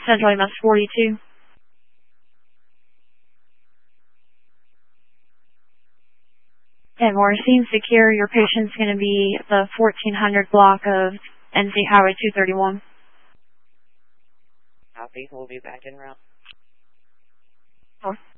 Central EMS 42. And we're seeing secure. Your patient's going to be the 1400 block of NC Highway 231. Copy. We'll be back in route. Oh.